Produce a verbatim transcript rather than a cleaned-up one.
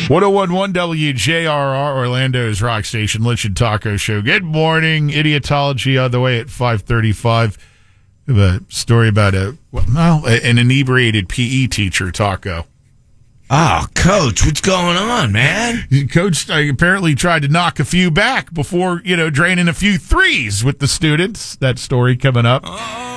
oh one point one W J R R, Orlando's rock station, Lunch and Taco Show. Good morning. Idiotology on the way at five thirty-five. A story about a well, an inebriated P E teacher, Taco. Oh, Coach, what's going on, man? Coach apparently tried to knock a few back before, you know, draining a few threes with the students. That story coming up. Oh.